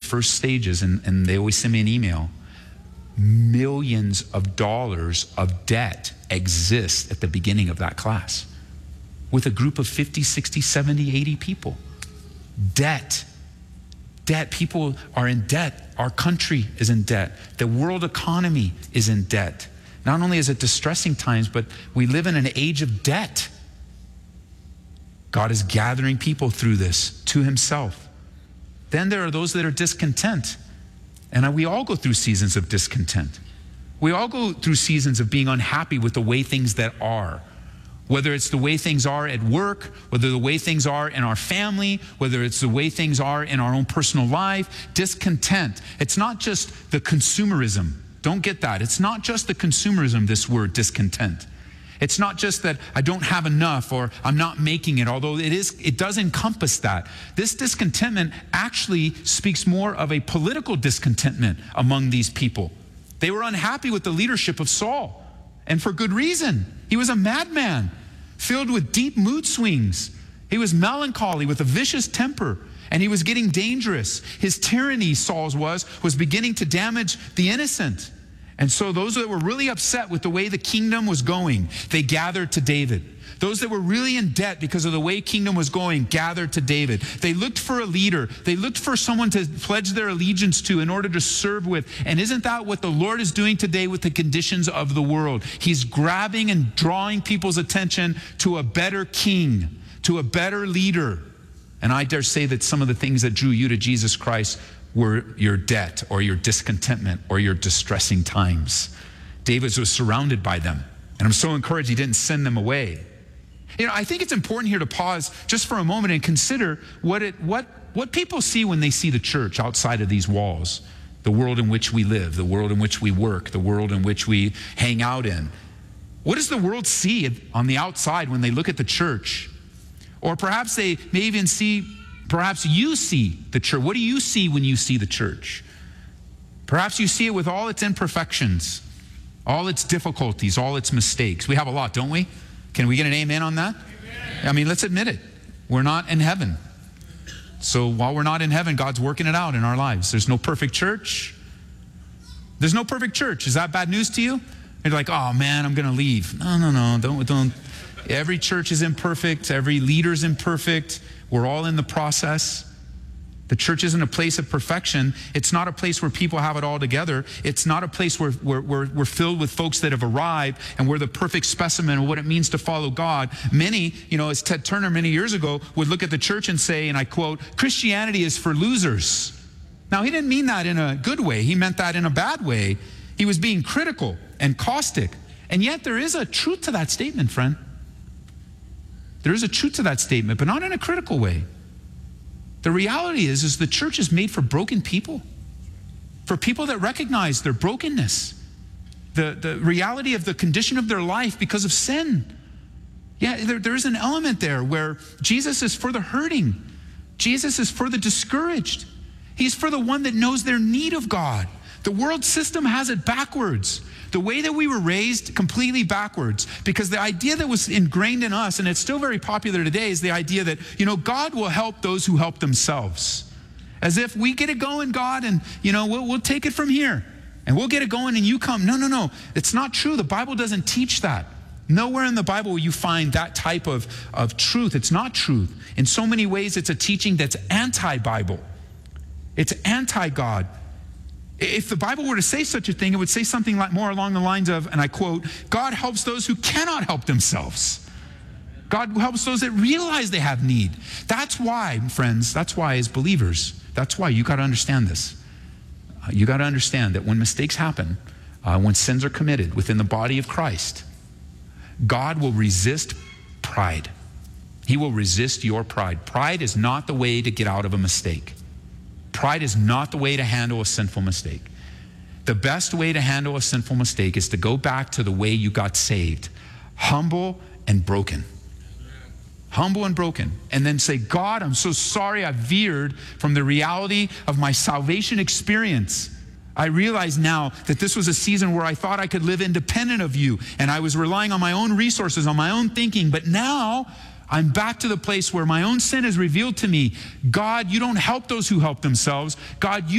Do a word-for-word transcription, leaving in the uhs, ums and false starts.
first stages, and, and they always send me an email, millions of dollars of debt exist at the beginning of that class with a group of fifty, sixty, seventy, eighty people. Debt. Debt. People are in debt. Our country is in debt. The world economy is in debt. Not only is it distressing times, but we live in an age of debt. God is gathering people through this to himself. Then there are those that are discontent. And we all go through seasons of discontent. We all go through seasons of being unhappy with the way things that are. Whether it's the way things are at work, whether the way things are in our family, whether it's the way things are in our own personal life, discontent. It's not just the consumerism. Don't get that. It's not just the consumerism, this word, discontent. It's not just that I don't have enough or I'm not making it, although it is, it does encompass that. This discontentment actually speaks more of a political discontentment among these people. They were unhappy with the leadership of Saul, and for good reason. He was a madman, filled with deep mood swings. He was melancholy with a vicious temper, and he was getting dangerous. His tyranny, Saul's was, was beginning to damage the innocent. And so those that were really upset with the way the kingdom was going, they gathered to David. Those that were really in debt because of the way kingdom was going gathered to David. They looked for a leader. They looked for someone to pledge their allegiance to in order to serve with. And isn't that what the Lord is doing today with the conditions of the world? He's grabbing and drawing people's attention to a better king, to a better leader. And I dare say that some of the things that drew you to Jesus Christ were your debt or your discontentment or your distressing times. David was surrounded by them. And I'm so encouraged he didn't send them away. You know, I think it's important here to pause just for a moment and consider what it what what people see when they see the church outside of these walls, the world in which we live, the world in which we work, the world in which we hang out in. What does the world see on the outside when they look at the church? Or perhaps they may even see, perhaps you see the church. What do you see when you see the church? Perhaps you see it with all its imperfections, all its difficulties, all its mistakes. We have a lot, don't we? Can we get an amen on that? Amen. I mean, let's admit it. We're not in heaven. So while we're not in heaven, God's working it out in our lives. There's no perfect church. There's no perfect church. Is that bad news to you? You're like, oh man, I'm going to leave. No, no, no, don't, don't. Every church is imperfect. Every leader is imperfect. We're all in the process. The church isn't a place of perfection. It's not a place where people have it all together. It's not a place where, where, where we're filled with folks that have arrived and we're the perfect specimen of what it means to follow God. Many, you know, as Ted Turner many years ago would look at the church and say, and I quote, Christianity is for losers. Now, he didn't mean that in a good way. He meant that in a bad way. He was being critical and caustic. And yet there is a truth to that statement, friend. There is a truth to that statement, but not in a critical way. The reality is, is the church is made for broken people, for people that recognize their brokenness, the, the reality of the condition of their life because of sin. Yeah, there, there is an element there where Jesus is for the hurting. Jesus is for the discouraged. He's for the one that knows their need of God. The world system has it backwards. The way that we were raised, completely backwards, because the idea that was ingrained in us, and it's still very popular today, is the idea that, you know, God will help those who help themselves. As if we get it going, God, and, you know, we'll, we'll take it from here, and we'll get it going, and you come. No, no, no. It's not true. The Bible doesn't teach that. Nowhere in the Bible will you find that type of, of truth. It's not truth. In so many ways, it's a teaching that's anti-Bible. It's anti-God. If the Bible were to say such a thing, it would say something like more along the lines of, and I quote, God helps those who cannot help themselves. God helps those that realize they have need. That's why, friends, that's why as believers, that's why you got to understand this. Uh, you got to understand that when mistakes happen, uh, when sins are committed within the body of Christ, God will resist pride. He will resist your pride. Pride is not the way to get out of a mistake. Pride is not the way to handle a sinful mistake. The best way to handle a sinful mistake is to go back to the way you got saved. Humble and broken. Humble and broken. And then say, God, I'm so sorry I veered from the reality of my salvation experience. I realize now that this was a season where I thought I could live independent of you, and I was relying on my own resources, on my own thinking, but now I'm back to the place where my own sin is revealed to me. God, you don't help those who help themselves. God, you